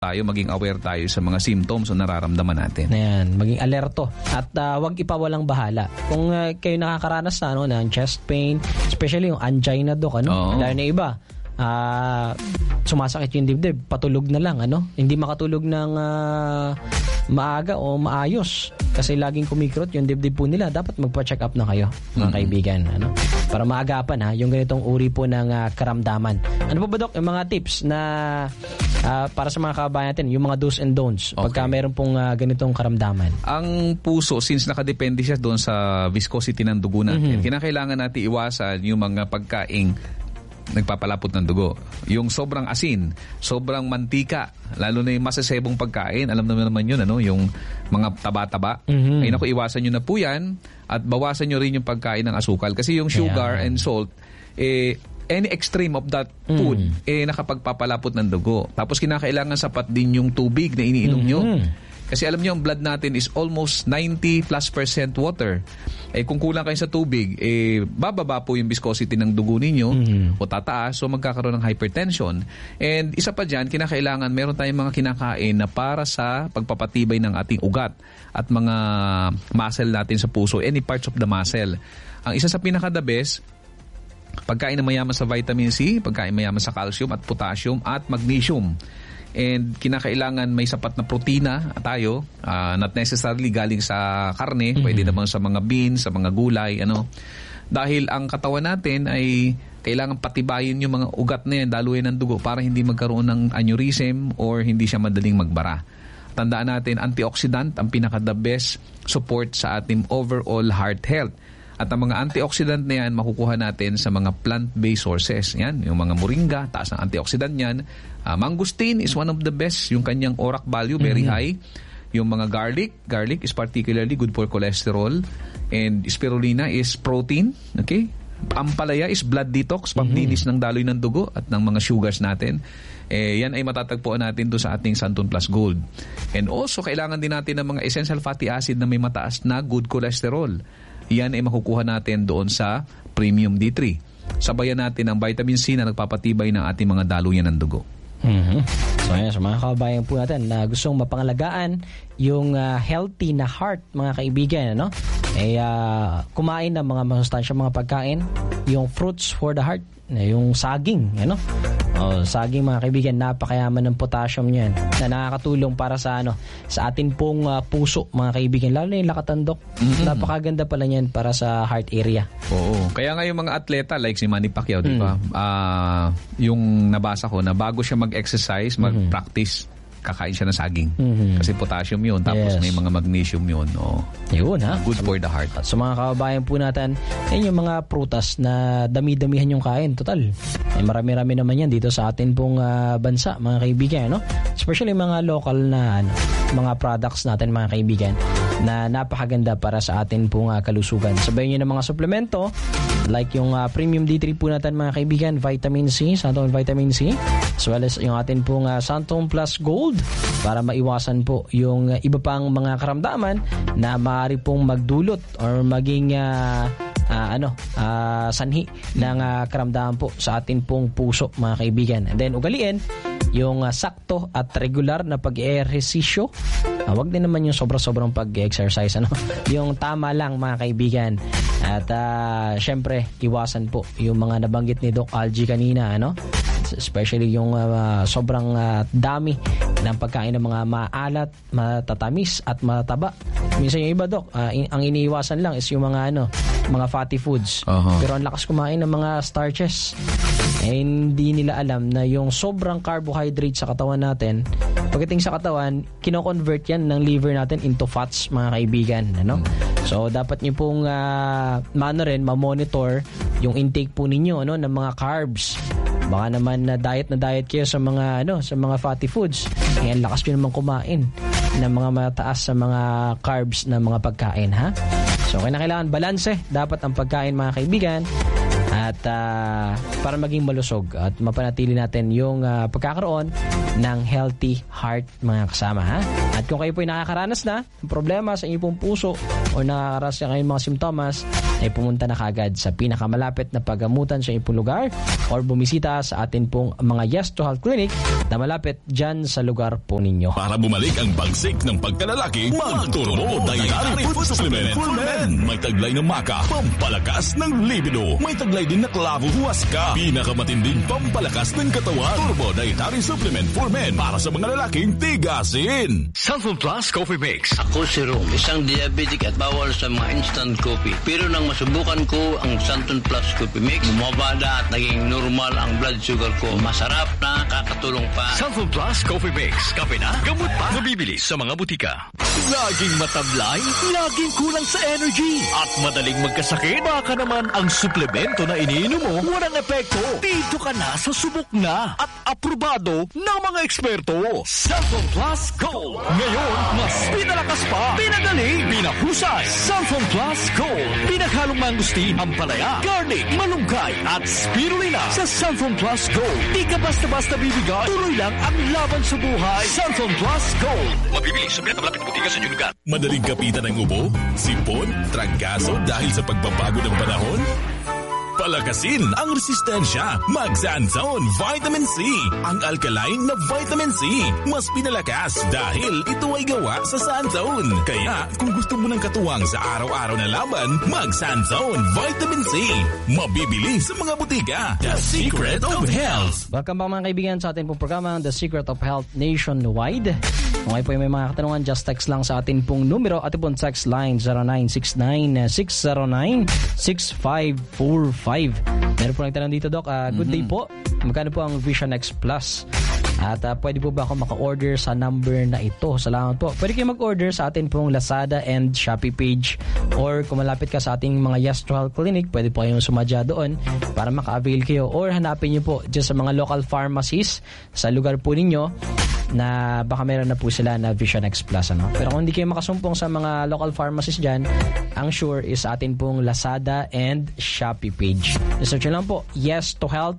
tayo, maging aware tayo sa mga symptoms o nararamdaman natin. Ayan, maging alerto at huwag ipawalang bahala. Kung kayo nakakaranas ng chest pain, especially yung angina, Dok, lalo na iba, sumasakit yung dibdib, patulog na lang, hindi makatulog ng maaga o maayos kasi laging kumikirot yung dibdib po nila. Dapat magpa-check up na kayo, mga kaibigan, para maagapan yung ganitong uri po ng karamdaman. Ano po ba, Dok, yung mga tips na para sa mga kababayan natin, yung mga do's and don'ts pagka meron pong ganitong karamdaman? Ang puso, since nakadepende siya doon sa viscosity ng dugo natin, kinakailangan natin iwasan yung mga pagkaing nagpapalapot ng dugo. Yung sobrang asin, sobrang mantika, lalo na yung masasebong pagkain, alam naman yun, yung mga taba-taba. Ay naku, iwasan nyo na po yan at bawasan nyo rin yung pagkain ng asukal. Kasi yung sugar and salt, any extreme of that food, nakapagpapalapot ng dugo. Tapos kinakailangan sapat din yung tubig na iniinom nyo. Kasi alam nyo, ang blood natin is almost 90+% water. Kung kulang kayo sa tubig, bababa po yung viscosity ng dugo ninyo o tataas, so magkakaroon ng hypertension. And isa pa dyan, kinakailangan meron tayong mga kinakain na para sa pagpapatibay ng ating ugat at mga muscle natin sa puso, any parts of the muscle. Ang isa sa pinaka-the best, pagkain na mayaman sa vitamin C, pagkain mayaman sa calcium at potassium at magnesium. And kinakailangan may sapat na protina tayo, not necessarily galing sa karne, pwede naman sa mga beans, sa mga gulay, Dahil ang katawan natin ay kailangan patibayin yung mga ugat na yan, daluyan ng dugo para hindi magkaroon ng aneurysm or hindi siya madaling magbara. Tandaan natin, antioxidant ang pinaka-the best support sa ating overall heart health. At ang mga antioxidant na yan, makukuha natin sa mga plant-based sources. Yan, yung mga moringa, taas ng antioxidant yan. Mangosteen is one of the best. Yung kanyang ORAC value, very high. Yung mga garlic is particularly good for cholesterol. And spirulina is protein. Okay? Ampalaya is blood detox, pamlinis ng daloy ng dugo at ng mga sugars natin. Yan ay matatagpuan natin doon sa ating Santon Plus Gold. And also, kailangan din natin ng mga essential fatty acid na may mataas na good cholesterol. Yan ay makukuha natin doon sa Premium D3. Sabayan natin ang vitamin C na nagpapatibay ng ating mga daluyan ng dugo. So ayan, sa mga kababayan po natin na gustong mapangalagaan yung healthy na heart, mga kaibigan, kumain ng mga masustansya, mga pagkain, yung fruits for the heart, yung saging, saging, mga kaibigan, napakayaman ng potassium niyan na nakakatulong para sa sa atin pong puso, mga kaibigan, lalo na yung lakatandok. Napakaganda pala niyan para sa heart area. Oo. Kaya nga yung mga atleta like si Manny Pacquiao, di ba? Yung nabasa ko na bago siya mag-exercise, mag-practice, kakain siya ng saging. Kasi potassium yun. Tapos may mga magnesium yun. Yun, good for the heart. At sa mga kababayan po natin, yan yung mga prutas na dami-damihan yung kain. Total, marami-rami naman yan dito sa atin pong bansa, mga kaibigan. Especially mga local na mga products natin, mga kaibigan, na napakaganda para sa atin pong kalusugan. Sabayin nyo ng mga suplemento like yung Premium D3 po natin, mga kaibigan, vitamin C, Santon Vitamin C, as well as yung atin pong Santon Plus Gold para maiwasan po yung iba pang mga karamdaman na maaari pong magdulot or maging sanhi ng karamdaman po sa atin pong puso, mga kaibigan. And then ugaliin yung sakto at regular na pag-ehersisyo. Wag din naman yung sobrang pag-exercise, yung tama lang, mga kaibigan. At syempre, iwasan po yung mga nabanggit ni Doc Algie kanina, especially yung sobrang dami ng pagkain ng mga maalat, matatamis at mataba. Minsan yung iba, Doc, ang iniiwasan lang is yung mga mga fatty foods. Pero ang lakas kumain ng mga starches. Hindi nila alam na yung sobrang carbohydrate sa katawan natin, pagdating sa katawan, kino-convert yan ng liver natin into fats, mga kaibigan. So dapat nyo pong ma-monitor yung intake po ninyo ng mga carbs. Baka naman na diet kayo sa mga sa mga fatty foods. Ang lakas nyo naman kumain ng mga mataas sa mga carbs na mga pagkain, ha? So kailangan balanse dapat ang pagkain, mga kaibigan. At at para maging malusog at mapanatili natin yung pagkakaroon ng healthy heart, mga kasama, ha? At kung kayo po ay nakakaranas na ng problema sa inyong pong puso o nakakaranas na kayong mga simptomas, ay pumunta na kagad sa pinakamalapit na paggamutan sa inyong lugar or bumisita sa atin pong mga Yes to Health Clinic na malapit dyan sa lugar po ninyo. Para bumalik ang bagsik ng pagkalalaki, mag-Turbo Dietary Food Supplement for Men. May taglay ng maka, pampalakas ng libido. May taglay din na klabo huwaska, pinakamatinding pampalakas ng katawan. Turbo Dietary Supplement for Men para sa mga lalaking tigasin. Santon Plus Coffee Mix. Ako si Rom, isang diabetic at bawal sa mga instant coffee. Pero nang masubukan ko ang Santon Plus Coffee Mix, bumaba na at naging normal ang blood sugar ko. Masarap na, kakatulong pa. Santon Plus Coffee Mix. Kape na, gamot pa. Mabibili sa mga butika. Laging matablay, laging kulang sa energy. At madaling magkasakit, baka naman ang suplemento na iniinom mo walang epekto. Dito ka na sa subok na at aprobado ng mga eksperto. Santon Plus Gold. Ngayon, mas pinalakas pa, pinagaling, pinahusay. Santon Plus Gold. Pinaghalong mangustin, ampalaya, garlic, malunggay at spirulina sa Santon Plus Gold. Di ka basta-basta bibigay, tuloy lang ang laban sa buhay. Santon Plus Gold. Mabibili sa malapit butika sa inyong lugar. Madaling kapitan ng ubo, sipon, trangkaso dahil sa pagbabago ng panahon? Palakasin ang resistensya. Mag-Sanzone Vitamin C. Ang alkaline na vitamin C. Mas pinalakas dahil ito ay gawa sa Sanzone. Kaya kung gusto mo ng katuwang sa araw-araw na laban, mag-Sanzone Vitamin C. Mabibili sa mga butika. The Secret of Health. Welcome back mga kaibigan sa ating pong programa, The Secret of Health Nationwide. Kung kayo po may mga katanungan, just text lang sa ating pong numero. Ating pong text line 0969-609-6545. Meron po nagtanong dito, Doc. Good day po. Magkano po ang Vision X Plus? At pwede po ba ako maka-order sa number na ito? Salamat po. Pwede kayo mag-order sa atin pong Lazada and Shopee page. Or kung malapit ka sa ating mga Yes to Health Clinic, pwede po kayong sumadya doon para maka-avail kayo. Or hanapin nyo po dyan sa mga local pharmacies sa lugar po ninyo na baka meron na po sila na Vision X Plus, ano? Pero kung hindi kayo makasumpong sa mga local pharmacies dyan, ang sure is atin pong Lazada and Shopee page. Search lang po, Yes to Health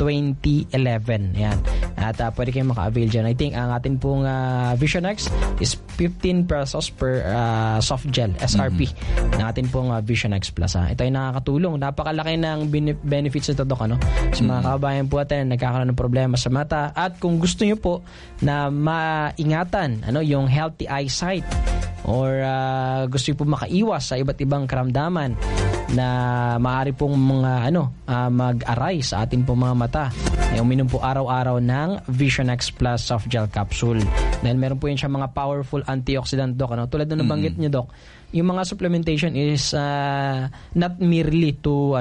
2011. Yan. At pwede kayong maka-avail dyan. I think ang atin pong Vision X is 15 pesos per soft gel, SRP, ng atin pong Vision X Plus. Ito ay nakakatulong. Napakalaki ng benefits nito, Dok, ano? Sa mga kababayan po natin, nagkakaroon ng problema sa mata. At kung gusto nyo po na maingatan yung healthy eyesight or gusto nyo po makaiwas sa iba't ibang karamdaman na maaari pong mga mag-arise sa ating pong mga mata, uminom po araw-araw ng Vision X Plus soft gel capsule. Dahil meron po yun siya mga powerful antioxidant, Doc, ano? Tulad na nabanggit niyo, Doc, yung mga supplementation is not merely to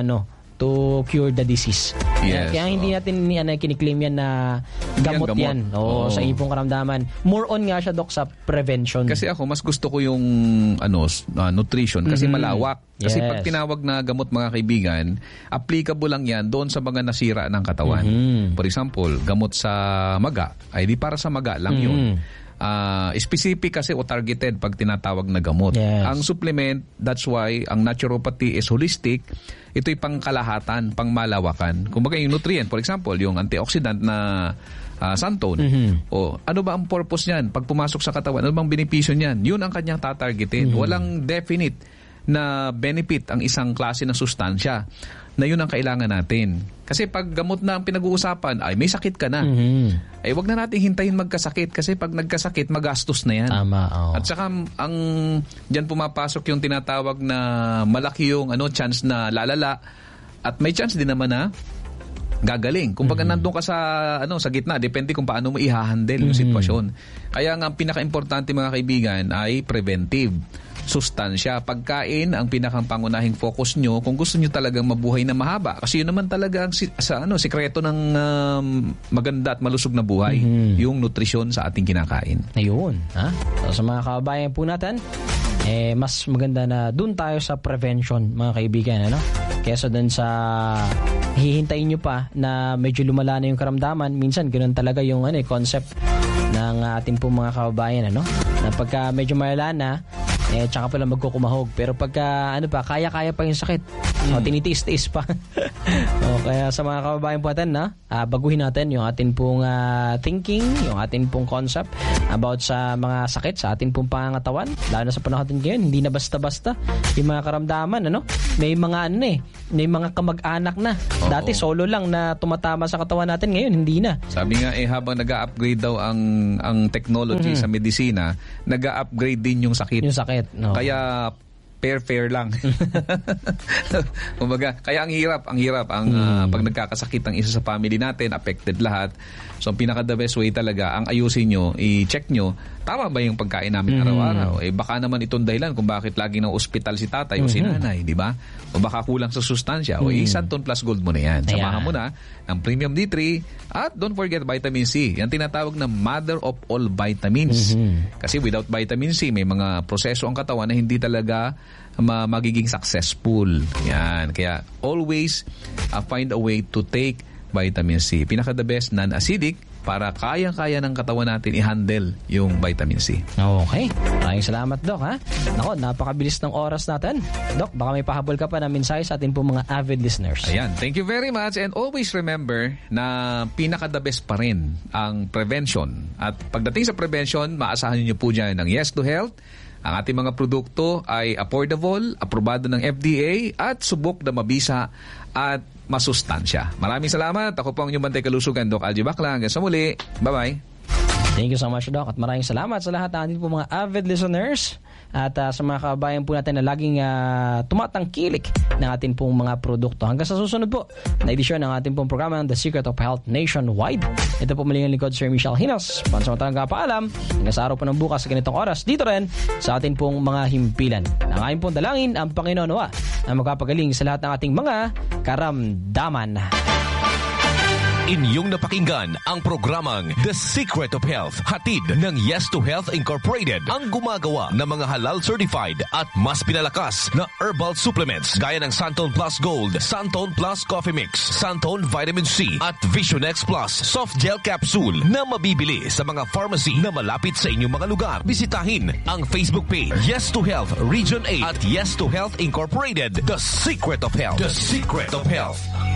cure the disease. Yes, kaya hindi natin kiniklaim yan na gamot yan. Sa ipong karamdaman. More on nga siya, Doc, sa prevention. Kasi ako, mas gusto ko yung nutrition kasi malawak. Kasi pag tinawag na gamot, mga kaibigan, applicable lang yan doon sa mga nasira ng katawan. For example, gamot sa maga, ay di para sa maga lang yun. Specific kasi o targeted pag tinatawag na gamot. Yes. Ang supplement, that's why ang naturopathy is holistic. Ito'y pangkalahatan, pangmalawakan. Kumbaga yung nutrient, for example, yung antioxidant na Santone. Ano ba ang purpose niyan? Pag pumasok sa katawan, ano bang benepisyo niyan? Yun ang kanyang tatargetin. Walang definite na benefit ang isang klase ng sustansya na yun ang kailangan natin. Kasi pag gamot na ang pinag-uusapan, ay may sakit ka na. Ay wag na natin hintayin magkasakit kasi pag nagkasakit, magastos na yan. Tama, At saka diyan pumapasok yung tinatawag na malaki yung chance na lalala at may chance din naman na gagaling. Kumbaga nandun ka sa gitna, depende kung paano mo i-handle yung sitwasyon. Kaya nga ang pinaka-importante, mga kaibigan, ay preventive. Sustansya, pagkain ang pinakang pangunahing focus nyo kung gusto nyo talagang mabuhay na mahaba. Kasi yun naman talaga ang sikreto ng maganda at malusog na buhay, yung nutrisyon sa ating kinakain. Ayun. So, sa mga kababayan po natin, mas maganda na dun tayo sa prevention, mga kaibigan, kesa dun sa hihintayin nyo pa na medyo lumala na yung karamdaman. Minsan ganoon talaga yung concept ng ating po mga kababayan, na pagka medyo malala na, tsaka pala magkukumahog. Pero pagka kaya-kaya pa yung sakit, tinitiis-tiis pa. Kaya sa mga kababayan po natin, baguhin natin yung atin pong thinking, yung atin pong concept about sa mga sakit sa atin pong pangangatawan. Lalo na sa panahon natin ngayon, hindi na basta-basta yung mga karamdaman. May mga may mga kamag-anak na. Dati solo lang na tumatama sa katawan natin, ngayon hindi na. Sabi nga habang nag-a-upgrade daw ang technology sa medisina, nag-a-upgrade din yung sakit. Yung sakit. No. Kaya fair lang. Kumbaga, kaya ang hirap pag nagkakasakit ang isa sa family natin, affected lahat. So ang pinaka the best way talaga, ang ayusin nyo, i-check nyo, tama ba yung pagkain namin araw-araw? Baka naman itong dahilan kung bakit laging ng ospital si tatay o si nanay, di ba? O baka kulang sa sustansya. O Santon Plus Gold mo na yan. Samahan mo na ang Premium D3 at don't forget vitamin C. Yan tinatawag na mother of all vitamins. Kasi without vitamin C, may mga proseso ang katawan na hindi talaga magiging successful. Yan. Kaya always find a way to take vitamin C. Pinaka the best, non-acidic, para kaya-kaya ng katawan natin i-handle yung vitamin C. Okay. Maraming salamat, Doc. Nako, napakabilis ng oras natin. Doc, baka may pahabol ka pa na mensahe sa atin po mga avid listeners. Ayan. Thank you very much. And always remember na pinaka-the best pa rin ang prevention. At pagdating sa prevention, maasahan niyo po dyan ng Yes to Health. Ang ating mga produkto ay affordable, aprobado ng FDA, at subok na mabisa at masustansya. Maraming salamat. Ako po ang inyong bantay kalusugan, Doc Algie Bacla. Hanggang sa muli. Bye-bye. Thank you so much, Doc. At maraming salamat sa lahat ng ating po mga avid listeners at sa mga kababayan po natin na laging tumatangkilik ng ating pong mga produkto. Hanggang sa susunod po na edisyon ng ating pong programa, The Secret of Health Nationwide. Ito po muli ang lingkod, Sir Michelle Hinos. Pansamantalang kapaalam, hanggang sa araw po ng bukas sa ganitong oras, dito rin sa ating pong mga himpilan. Ang aking pong dalangin, ang Panginoon nawa na magpapagaling sa lahat ng ating mga karamdaman. Inyong napakinggan ang programang The Secret of Health, hatid ng Yes to Health Incorporated, ang gumagawa ng mga halal certified at mas pinalakas na herbal supplements gaya ng Santon Plus Gold, Santon Plus Coffee Mix, Santon Vitamin C at Visionex Plus Soft Gel Capsule na mabibili sa mga pharmacy na malapit sa inyong mga lugar. Bisitahin ang Facebook page Yes to Health Region 8 at Yes to Health Incorporated, The Secret of Health. The Secret of Health.